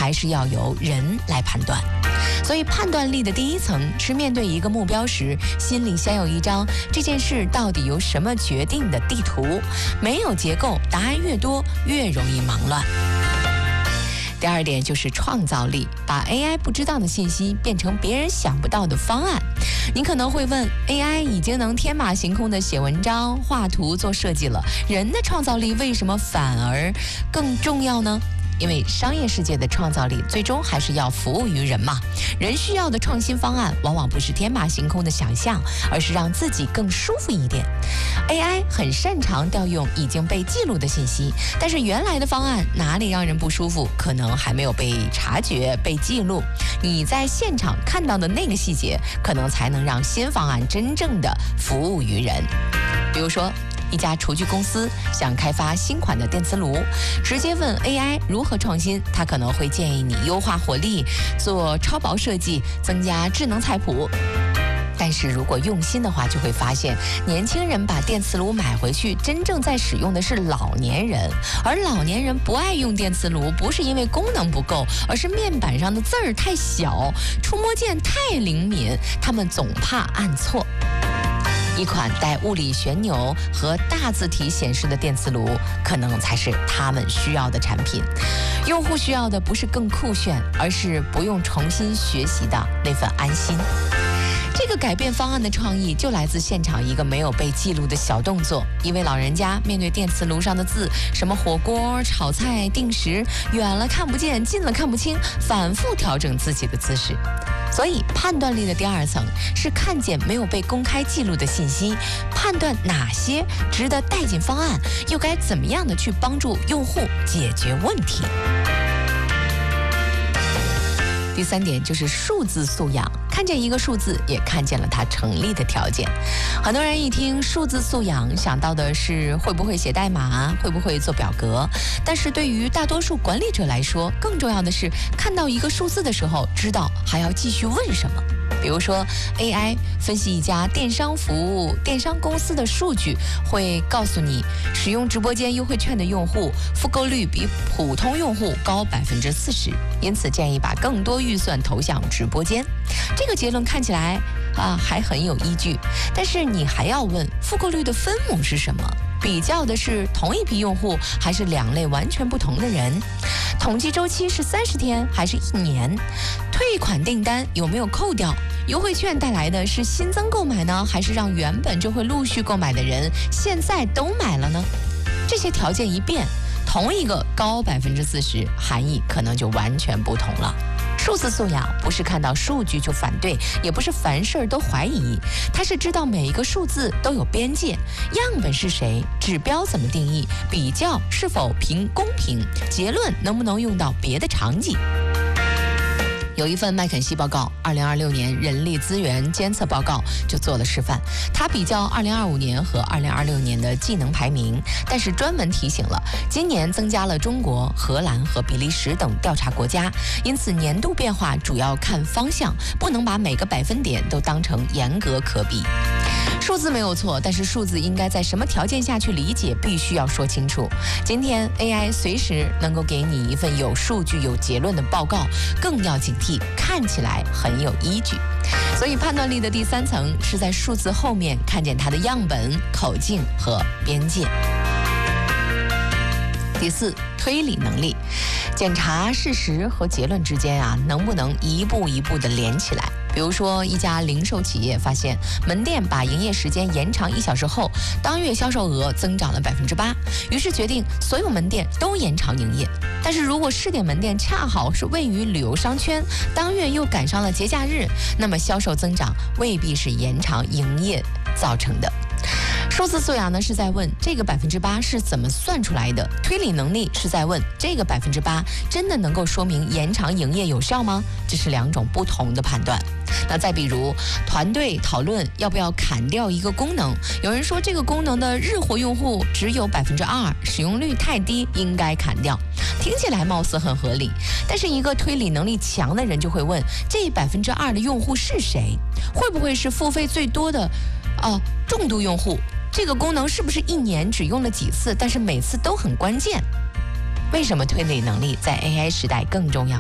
还是要由人来判断。所以判断力的第一层是面对一个目标时，心里先有一张这件事到底由什么决定的地图。没有结构，答案越多越容易忙乱。第二点就是创造力，把 AI 不知道的信息变成别人想不到的方案。你可能会问， AI 已经能天马行空的写文章、画图、做设计了，人的创造力为什么反而更重要呢？因为商业世界的创造力最终还是要服务于人嘛。人需要的创新方案往往不是天马行空的想象，而是让自己更舒服一点。AI 很擅长调用已经被记录的信息，但是原来的方案哪里让人不舒服，可能还没有被察觉、被记录。你在现场看到的那个细节，可能才能让新方案真正的服务于人。比如说，一家厨具公司想开发新款的电磁炉，直接问 AI 如何创新，它可能会建议你优化火力、做超薄设计、增加智能菜谱。但是如果用心的话，就会发现年轻人把电磁炉买回去，真正在使用的是老年人，而老年人不爱用电磁炉，不是因为功能不够，而是面板上的字儿太小，触摸键太灵敏，他们总怕按错。一款带物理旋钮和大字体显示的电磁炉，可能才是他们需要的产品。用户需要的不是更酷炫，而是不用重新学习的那份安心。这个改变方案的创意就来自现场一个没有被记录的小动作。一位老人家面对电磁炉上的字，什么火锅、炒菜、定时，远了看不见，近了看不清，反复调整自己的姿势。所以判断力的第二层是看见没有被公开记录的信息，判断哪些值得带进方案，又该怎么样的去帮助用户解决问题。第三点就是数字素养，看见一个数字，也看见了它成立的条件。很多人一听数字素养，想到的是会不会写代码，会不会做表格。但是对于大多数管理者来说，更重要的是看到一个数字的时候，知道还要继续问什么。比如说 AI 分析一家电商服务、电商公司的数据，会告诉你使用直播间优惠券的用户复购率比普通用户高40%，因此建议把更多预算投向直播间。这个结论看起来还很有依据，但是你还要问复购率的分母是什么？比较的是同一批用户，还是两类完全不同的人？统计周期是30天还是1年？退款订单有没有扣掉？优惠券带来的是新增购买呢，还是让原本就会陆续购买的人现在都买了呢？这些条件一变，同一个高40%，含义可能就完全不同了。数字素养不是看到数据就反对，也不是凡事都怀疑，它是知道每一个数字都有边界，样本是谁，指标怎么定义，比较是否公平，结论能不能用到别的场景。有一份麦肯锡报告，2026年人力资源监测报告就做了示范。它比较2025年和2026年的技能排名，但是专门提醒了，今年增加了中国、荷兰和比利时等调查国家，因此年度变化主要看方向，不能把每个百分点都当成严格可比。数字没有错，但是数字应该在什么条件下去理解，必须要说清楚。今天 AI 随时能够给你一份有数据、有结论的报告，更要警惕看起来很有依据。所以判断力的第三层是在数字后面看见它的样本、口径和边界。第四，推理能力，检查事实和结论之间能不能一步一步的连起来。比如说，一家零售企业发现门店把营业时间延长1小时后，当月销售额增长了8%，于是决定所有门店都延长营业。但是如果试点门店恰好是位于旅游商圈，当月又赶上了节假日，那么销售增长未必是延长营业造成的。数字素养呢是在问这个8%是怎么算出来的，推理能力是在问这个8%真的能够说明延长营业有效吗？这是2种不同的判断。那再比如团队讨论要不要砍掉一个功能，有人说这个功能的日活用户只有2%，使用率太低，应该砍掉。听起来貌似很合理，但是一个推理能力强的人就会问，这2%的用户是谁？会不会是付费最多的重度用户？这个功能是不是1年只用了几次，但是每次都很关键？为什么推理能力在 AI 时代更重要？